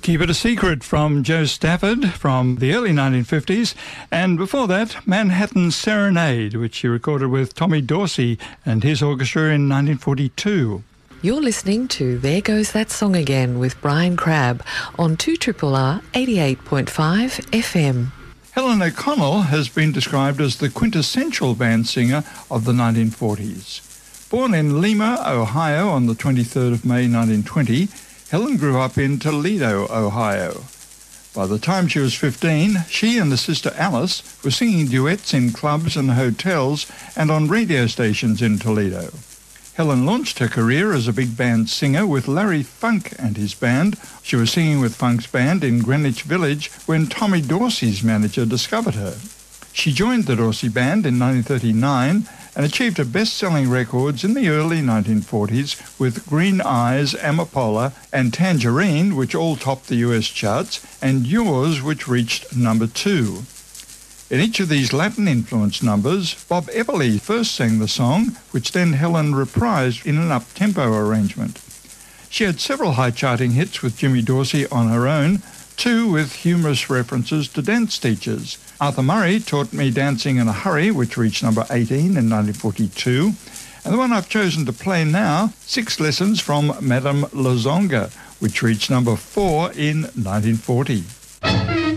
Keep It a Secret from Joe Stafford from the early 1950s. And before that, Manhattan Serenade, which she recorded with Tommy Dorsey and his orchestra in 1942. You're listening to There Goes That Song Again with Brian Crabb on 2RRR 88.5 FM. Helen O'Connell has been described as the quintessential band singer of the 1940s. Born in Lima, Ohio on the 23rd of May 1920, Helen grew up in Toledo, Ohio. By the time she was 15, she and the sister Alice were singing duets in clubs and hotels and on radio stations in Toledo. Helen launched her career as a big band singer with Larry Funk and his band. She was singing with Funk's band in Greenwich Village when Tommy Dorsey's manager discovered her. She joined the Dorsey Band in 1939 and achieved her best-selling records in the early 1940s with Green Eyes, Amapola and Tangerine, which all topped the US charts, and Yours, which reached number 2. In each of these Latin-influenced numbers, Bob Everly first sang the song, which then Helen reprised in an up-tempo arrangement. She had several high-charting hits with Jimmy Dorsey on her own, two with humorous references to dance teachers. Arthur Murray Taught Me Dancing in a Hurry, which reached number 18 in 1942. And the one I've chosen to play now, 6 Lessons from Madame Lozonga, which reached number 4 in 1940.